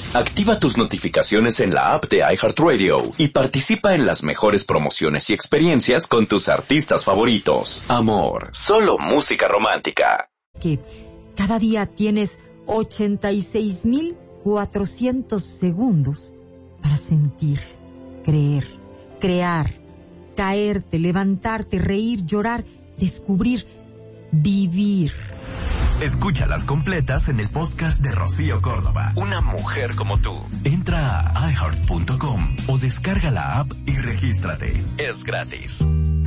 Activa tus notificaciones en la app de iHeartRadio y participa en las mejores promociones y experiencias con tus artistas favoritos. Amor, solo música romántica. Que cada día tienes 86.400 segundos para sentir, creer, crear, caerte, levantarte, reír, llorar, descubrir, vivir. Escúchalas completas en el podcast de Rocío Córdoba. Una mujer como tú. Entra a iHeart.com o descarga la app y regístrate. Es gratis.